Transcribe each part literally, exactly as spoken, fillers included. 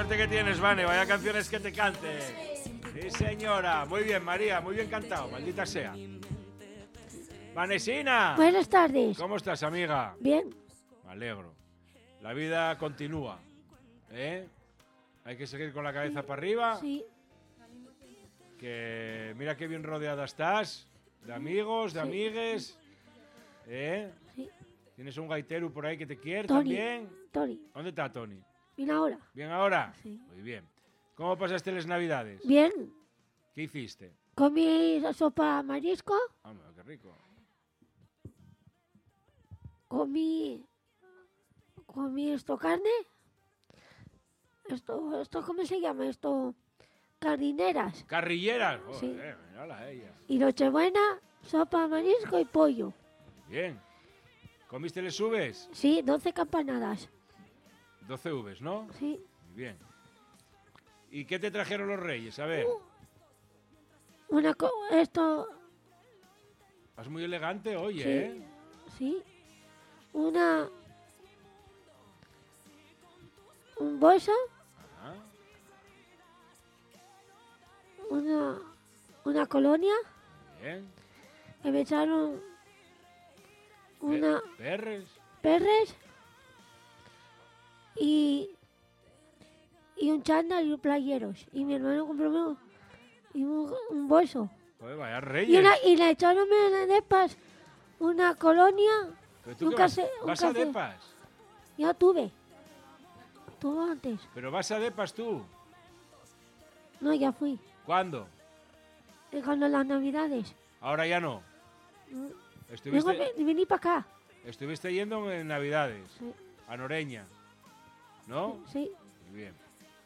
suerte que tienes, Vane. Vaya canciones que te cante. Sí, señora. Muy bien, María. Muy bien cantado. Maldita sea. Vanesina. Buenas tardes. ¿Cómo estás, amiga? Bien. Me alegro. La vida continúa. ¿Eh? Hay que seguir con la cabeza para arriba. Sí. Que mira qué bien rodeada estás. De amigos, de Sí. amigues. ¿Eh? Sí. ¿Tienes un gaitero por ahí que te quiere Tony. también? Tony. ¿Dónde está Tony? ¿Bien ahora? ¿Bien ahora? Sí. Muy bien. ¿Cómo pasaste las Navidades? Bien. ¿Qué hiciste? Comí sopa marisco. Hombre, qué rico. Comí... Comí esto carne. Esto, esto, ¿cómo se llama? Esto... Cardineras. Carrilleras. Joder, Sí. mírala ella. Y Nochebuena, sopa marisco y pollo. Bien. ¿Comiste les uvas? Sí, doce campanadas. doce uvas, ¿no? Sí. Muy bien. ¿Y qué te trajeron los reyes? A ver. Una co esto... Vas muy elegante hoy, Sí. ¿eh? Sí. Una... Un bolso. Ajá. Una... Una colonia. Bien. Que me echaron... Una... Perres. Perres. Y... Y un chándal y un playeros. Y mi hermano compró un, y un, un bolso. Joder, vaya reyes. Y, una, y le echaron a depas una colonia. ¿Pero tú un qué vas, case- un vas a café. depas? Yo tuve. Tuve antes. ¿Pero vas a depas tú? No, ya fui. ¿Cuándo? Y cuando las navidades. Ahora ya no. Mm. Estuviste, Vengo, ven- vení para acá. estuviste yendo en Navidades. Sí. A Noreña. ¿No? Sí. Muy bien.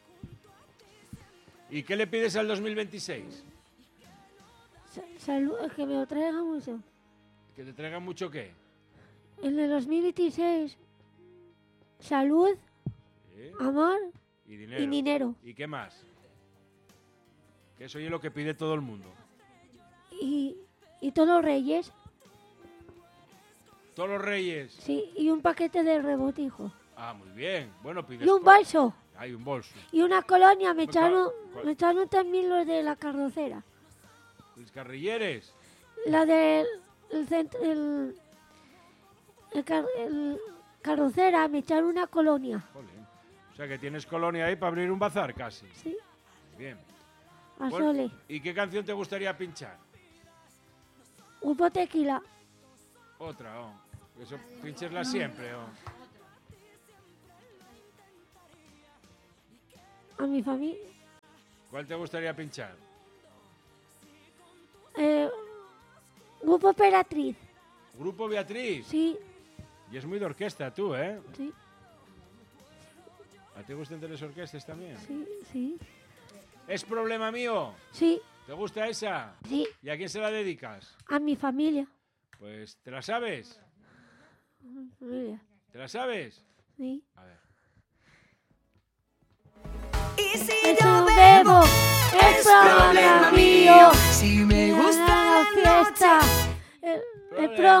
¿Y qué le pides al dos mil veintiséis? Sa- Salud, que me lo traigan mucho. ¿Que te traigan mucho qué? En el dos mil veintiséis, salud, ¿Sí? amor Y dinero. y dinero. ¿Y qué más? Que eso es lo que pide todo el mundo. Y, y todos los reyes. Todos los reyes. Sí, y un paquete de rebotijo. Ah, muy bien. Bueno, pides... Y un todo. bolso. Hay un bolso. Y una colonia. Me Pues, ¿cuál- echaron, cuál? me echaron también los de la carrocera. Los carrilleres. La del el, cent- el, el car- el carrocera. Me echaron una colonia. Jolín. O sea que tienes colonia ahí para abrir un bazar casi. Sí, Bien. a Bueno, sole. ¿y qué canción te gustaría pinchar? Un tequila. Otra, oh. Eso pinchesla siempre, oh. A mi familia. ¿Cuál te gustaría pinchar? Eh, Grupo Emperatriz. Grupo Beatriz. Sí, Y es muy de orquesta tú, ¿eh? sí, ¿A ti te gustan de las orquestas también? sí, sí. ¿Es problema mío? Sí, ¿Te gusta esa? sí. ¿Y a quién se la dedicas? A mi familia. Pues, ¿te la sabes? A mi familia. ¿Te la sabes? Sí. A ver. Y si Eso yo bebo, bebo, es problema mío. Si me gusta la la fiesta, noche, el, el Problema